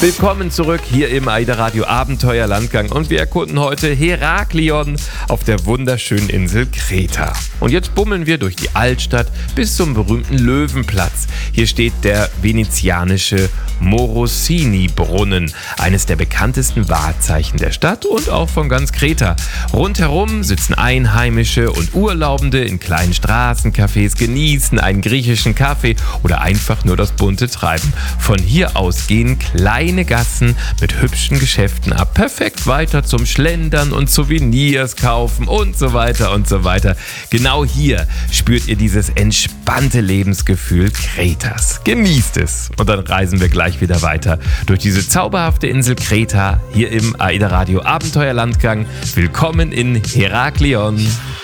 Willkommen zurück hier im AIDA Radio Abenteuerlandgang und wir erkunden heute Heraklion auf der wunderschönen Insel Kreta. Und jetzt bummeln wir durch die Altstadt bis zum berühmten Löwenplatz. Hier steht der venezianische Morosini-Brunnen, eines der bekanntesten Wahrzeichen der Stadt und auch von ganz Kreta. Rundherum sitzen Einheimische und Urlaubende in kleinen Straßencafés, genießen einen griechischen Kaffee oder einfach nur das bunte Treiben. Von hier aus gehen kleine Gassen mit hübschen Geschäften ab. Perfekt weiter zum Schlendern und Souvenirs kaufen und so weiter und so weiter. Genau hier spürt ihr dieses entspannte Lebensgefühl Kretas. Genießt es und dann reisen wir gleich wieder weiter durch diese zauberhafte Insel Kreta hier im AIDA Radio Abenteuerlandgang. Willkommen in Heraklion.